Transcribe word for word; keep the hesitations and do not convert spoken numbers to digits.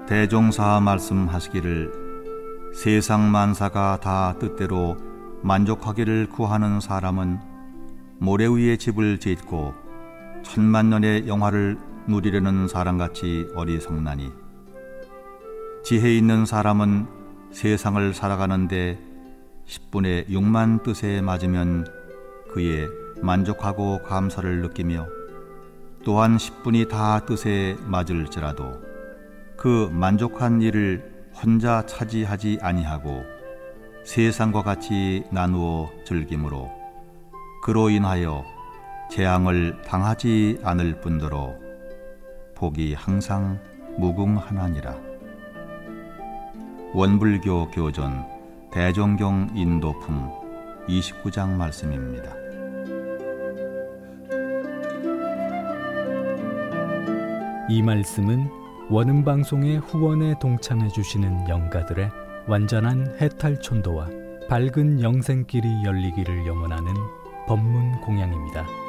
대종사 말씀하시기를 세상 만사가 다 뜻대로 만족하기를 구하는 사람은 모래 위에 집을 짓고 천만년의 영화를 누리려는 사람같이 어리석나니, 지혜 있는 사람은 세상을 살아가는데 십분의 육만 뜻에 맞으면 그에 만족하고 감사를 느끼며, 또한 십분이 다 뜻에 맞을지라도 그 만족한 일을 혼자 차지하지 아니하고 세상과 같이 나누어 즐기므로 그로 인하여 재앙을 당하지 않을 뿐더러 복이 항상 무궁하나니라. 원불교 교전 대종경 인도품 이십구 장 말씀입니다. 이 말씀은 원음방송의 후원에 동참해 주시는 영가들의 완전한 해탈촌도와 밝은 영생길이 열리기를 염원하는 법문 공양입니다.